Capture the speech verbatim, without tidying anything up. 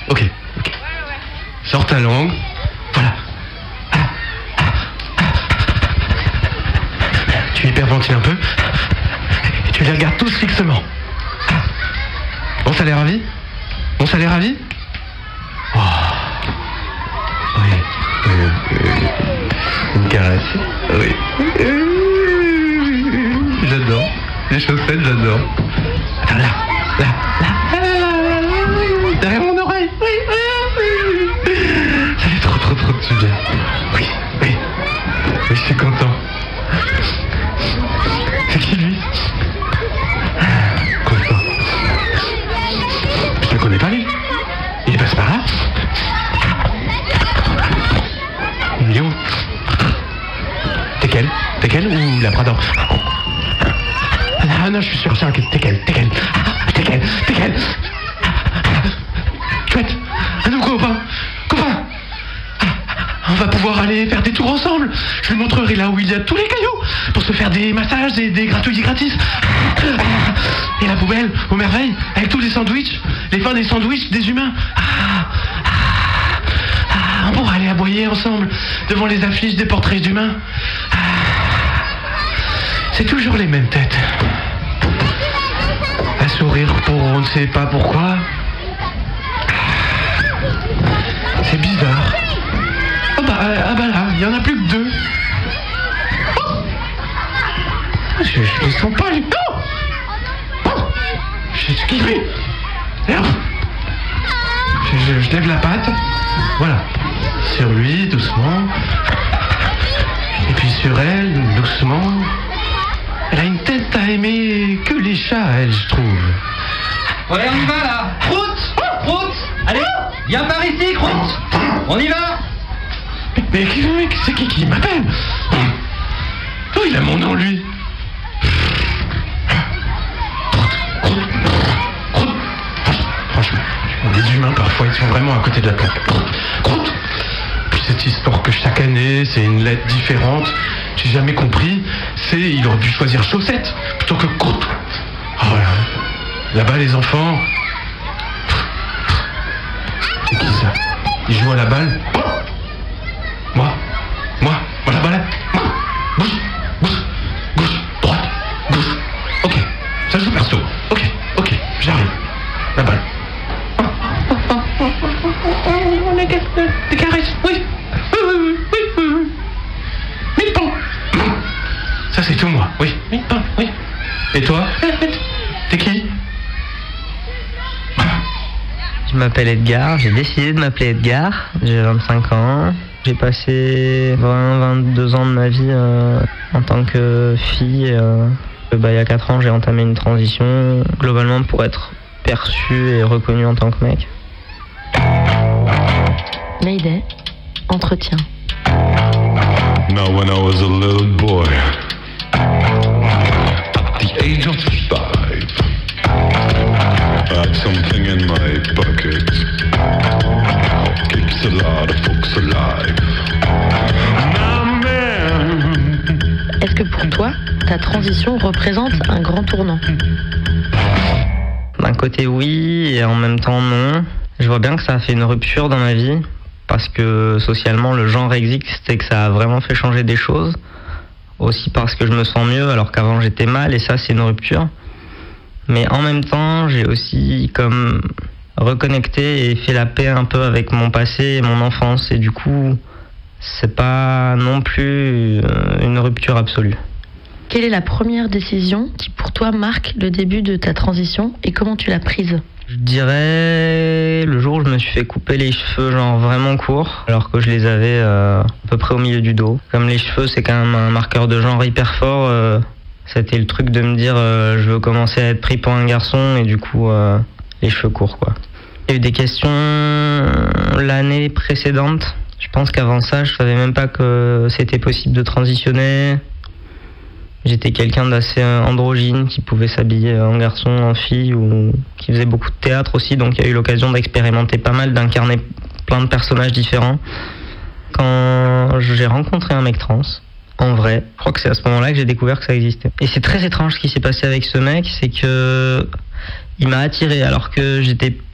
ok, ok. Sors ta langue. Voilà. Ah, ah, ah. Tu hyperventiles un peu. Et tu les regardes tous fixement. Ah. Bon, ça les ravit? Bon, ça les ravit? Oh. Oui. oui, oui. Une caresse. Oui. J'adore. Les chaussettes, j'adore. Attends, là, là, là, là, là, là, là, derrière mon oreille. Oui, oui, oui. Ça fait trop, trop, trop de bien. Oui, oui. Oui, je suis content. C'est qui, lui? Content. Je le connais pas, lui. Il passe par là. Il est où? T'es quel? T'es quel ou la Labrador? Ah non, je suis sûr, c'est un t'es quel? T'es quel? T'es quel? T'es quel? Chouette, un nouveau copain. Copain. On va pouvoir aller faire des tours ensemble. Je lui montrerai là où il y a tous les cailloux pour se faire des massages et des gratouillis gratis. Et la poubelle, aux merveilles, avec tous les sandwichs, les fins des sandwichs des humains. Ah, ah, ah, on pourra aller aboyer ensemble devant les affiches des portraits d'humains. Ah, c'est toujours les mêmes têtes. À sourire pour on ne sait pas pourquoi. C'est bizarre. Ah bah, euh, ah bah là, il y en a plus que deux. Oh, je, je les sens pas les... Oh, oh, je ce qu'il fait. Merde. Je, je, je lève la patte. Voilà. Sur lui, doucement. Et puis sur elle, doucement. Elle a une tête à aimer que les chats, elle, je trouve. Ouais, on y va là. Croûte, Croûte. Allez, viens par ici, Croûte. On y va. Mais, mais, mais c'est qui qui m'appelle? Oh, il a mon nom, lui. Croûte, Croûte, Croûte. Franchement, les humains, parfois, ils sont vraiment à côté de la plaque. Croûte. Puis cette histoire que chaque année, c'est une lettre différente. J'ai jamais compris. C'est, il aurait pu choisir chaussettes plutôt que croûte. Oh là. Là-bas, les enfants. C'est qui ça? Ils jouent à la balle? Moi? Moi? Moi la balle? Moi? Gauche? Gauche? Gauche? Droite? Gauche? Ok. Ça joue perso. Ok. Ok. J'arrive. La balle. On a des caresses. Oui. Oui, oui, oui, oui, oui. Mille pans. Ça, c'est tout moi. Oui. Mille pans. Oui. Et toi? T'es qui? Je m'appelle Edgar, j'ai décidé de m'appeler Edgar, j'ai vingt-cinq ans. J'ai passé vingt à vingt-deux ans de ma vie euh, en tant que fille. Euh, bah, il y a quatre ans, j'ai entamé une transition, globalement pour être perçu et reconnu en tant que mec. Mayday, entretien. Now when I was a little boy, at the age of five, I had something in my pocket, keeps a lot of folks alive. Est-ce que pour toi, ta transition représente un grand tournant? D'un côté oui, et en même temps non. Je vois bien que ça a fait une rupture dans ma vie, parce que socialement le genre existe et que ça a vraiment fait changer des choses. Aussi parce que je me sens mieux alors qu'avant j'étais mal, et ça c'est une rupture. Mais en même temps, j'ai aussi comme reconnecté et fait la paix un peu avec mon passé et mon enfance, et du coup, c'est pas non plus une rupture absolue. Quelle est la première décision qui pour toi marque le début de ta transition et comment tu l'as prise? Je dirais le jour où je me suis fait couper les cheveux genre vraiment courts, alors que je les avais euh, à peu près au milieu du dos. Comme les cheveux c'est quand même un marqueur de genre hyper fort, euh, c'était le truc de me dire euh, je veux commencer à être pris pour un garçon, et du coup euh, les cheveux courts quoi. Il y a eu des questions l'année précédente. Je pense qu'avant ça je savais même pas que c'était possible de transitionner. J'étais quelqu'un d'assez androgyne qui pouvait s'habiller en garçon, en fille, ou qui faisait beaucoup de théâtre aussi, donc il y a eu l'occasion d'expérimenter pas mal, d'incarner plein de personnages différents. Quand j'ai rencontré un mec trans, en vrai, je crois que c'est à ce moment-là que j'ai découvert que ça existait. Et c'est très étrange ce qui s'est passé avec ce mec, c'est que il m'a attiré alors que j'étais